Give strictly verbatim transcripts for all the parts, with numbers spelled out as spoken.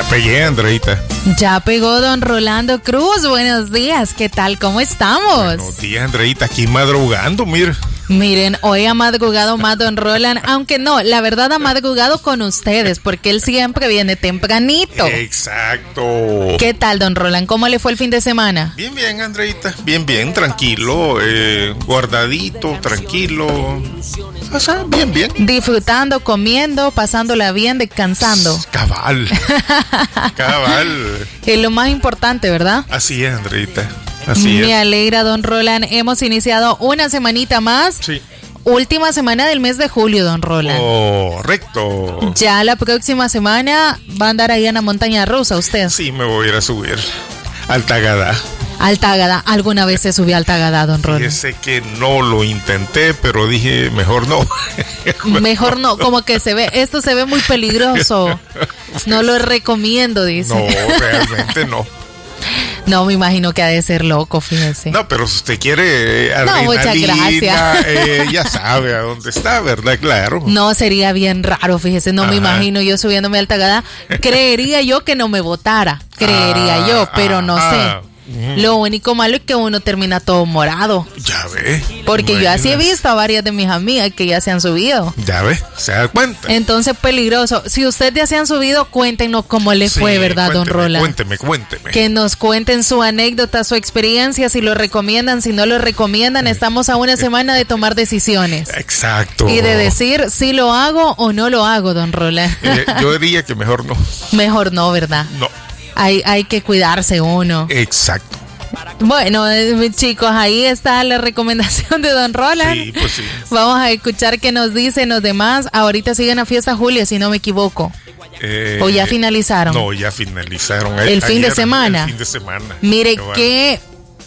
pegué, Andreita. Ya pegó don Rolando Cruz. Buenos días, ¿qué tal? ¿Cómo estamos? Buenos días, Andreita, aquí madrugando, mira. Miren, hoy ha madrugado más don Roland, aunque no, la verdad ha madrugado con ustedes, porque él siempre viene tempranito. Exacto. ¿Qué tal, don Roland? ¿Cómo le fue el fin de semana? Bien, bien, Andreita, bien, bien, tranquilo, eh, guardadito, tranquilo. O sea, bien, bien. Disfrutando, comiendo, pasándola bien, descansando. Cabal. Cabal. Es lo más importante, ¿verdad? Así es, Andreita. Así Me es. alegra, don Roland. Hemos iniciado una semanita más. Sí. Última semana del mes de julio, don Roland. Correcto. Ya la próxima semana va a andar ahí en la montaña rusa usted. Sí, me voy a ir a subir al Tagadá. Al Tagadá. ¿Alguna vez se subió al Tagadá, don Roland? Fíjese que no lo intenté, pero dije, mejor no. Mejor no, como que se ve, esto se ve muy peligroso. No lo recomiendo, dice. No, realmente no. No, me imagino que ha de ser loco, fíjese. No, pero si usted quiere eh, No, muchas adrenalina, gracias. eh, ya sabe a dónde está, ¿verdad? Claro. No, sería bien raro, fíjese, no Ajá. me imagino yo subiéndome al Tagadá. Creería yo que no me votara, creería Ah, yo, pero no ah, sé. Lo único malo es que uno termina todo morado. Ya ve. Porque yo así he Imagínese. visto a varias de mis amigas que ya se han subido. Ya ve, se da cuenta. Entonces, peligroso. Si ustedes ya se han subido, cuéntenos cómo les Sí, fue, ¿verdad, don cuénteme, Roland? Cuénteme, cuénteme. Que nos cuenten su anécdota, su experiencia, si lo recomiendan, si no lo recomiendan. Estamos a una semana de tomar decisiones. Exacto. Y de decir si lo hago o no lo hago, don Roland. Eh, yo diría que mejor no. Mejor no, ¿verdad? No. Hay, hay que cuidarse uno. Exacto. Bueno, eh, chicos, ahí está la recomendación de don Roland. Sí, pues sí. Vamos a escuchar qué nos dicen los demás. Ahorita siguen a Fiesta Julia, si no me equivoco. Eh, ¿O ya finalizaron? No, ya finalizaron. ¿El fin de semana? El fin de semana. Mire, Qué bueno. qué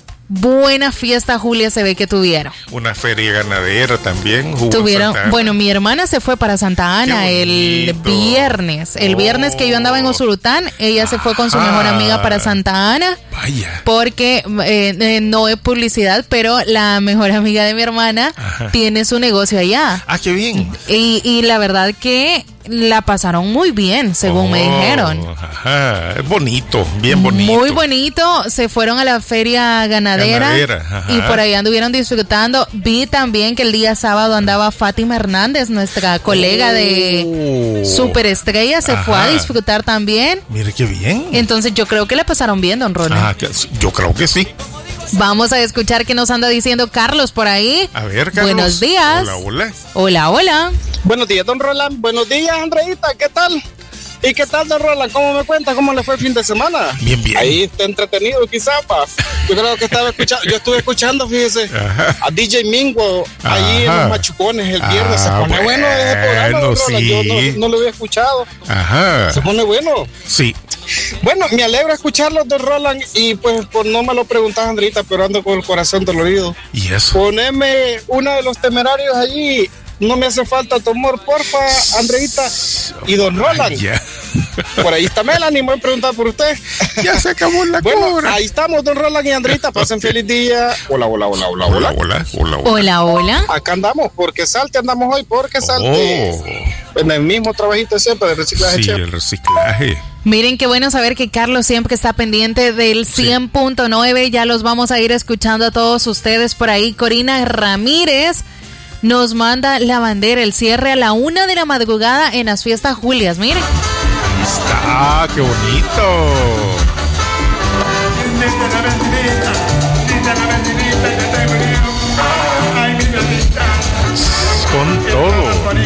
buena Fiesta Julia se ve que tuvieron. Una feria ganadera también. Hubo en Tuvieron, Santa Ana. bueno, mi hermana se fue para Santa Ana Qué el bonito. viernes. El viernes que yo andaba en Osurután, ella se fue con su Ajá. mejor amiga para Santa Ana. Vaya. Porque eh, eh, no es publicidad, pero la mejor amiga de mi hermana Ajá. tiene su negocio allá. Ah, qué bien. Y, y la verdad que la pasaron muy bien, según me Oh, dijeron. Ajá. Es bonito, bien bonito. Muy bonito. Se fueron a la feria ganadera, Ganadera, ajá. y por ahí anduvieron disfrutando. Vi también que el día sábado andaba Fátima Hernández, nuestra colega de Oh. Superestrella, se fue a Ajá. disfrutar también. Mire qué bien. Entonces yo creo que la pasaron bien, don Roland. Ah, que- yo creo que sí. Vamos a escuchar qué nos anda diciendo Carlos por ahí. A ver, Carlos. Buenos días. Hola, hola. Hola, hola. Buenos días, don Roland. Buenos días, Andreita. ¿Qué tal? ¿Y qué tal, don Roland? ¿Cómo me cuenta? ¿Cómo le fue el fin de semana? Bien, bien. Ahí está entretenido, quizás, pa. Yo creo que estaba escuchando, yo estuve escuchando, fíjese, Ajá. a D J Mingo ahí en Ajá. los Machucones el viernes. Ah, Se pone bueno, ese programa, don bueno, Roland. Yo sí. no, no lo había escuchado. Ajá. Se pone bueno. Sí. Bueno, me alegra escucharlo, don Roland. Y pues, pues no me lo preguntas, Andreita, pero ando con el corazón dolorido. ¿Y eso? Poneme una de los temerarios allí. No me hace falta tu amor, porfa, Andreita. Y don Roland. Ya. Por ahí está Melanie, me voy a preguntar por usted. Ya se acabó la Bueno, cobra. ahí estamos, don Roland y Andreita. Pasen feliz día. Hola, hola, hola, hola, Hola, hola. hola, hola, hola. Hola, hola. Acá andamos, porque salte andamos hoy, porque salte. Oh. En el mismo trabajito siempre de reciclaje. Sí, chef. el reciclaje. Miren qué bueno saber que Carlos siempre está pendiente del cien punto nueve. Ya los vamos a ir escuchando a todos ustedes por ahí. Corina Ramírez nos manda la bandera, el cierre a la una de la madrugada en las fiestas Julias. Miren. Está, qué bonito.